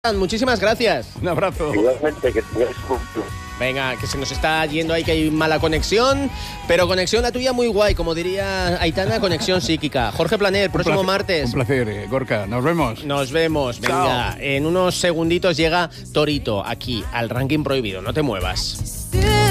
Muchísimas gracias. Un abrazo. Igualmente, que tengáis un... Venga, que se nos está yendo ahí, que hay mala conexión, pero conexión la tuya muy guay, como diría Aitana, conexión psíquica. Jorge Planer, próximo martes. Un placer, Gorka. Nos vemos. Nos vemos. Venga, en unos segunditos llega Torito aquí, al Ranking Prohibido. No te muevas.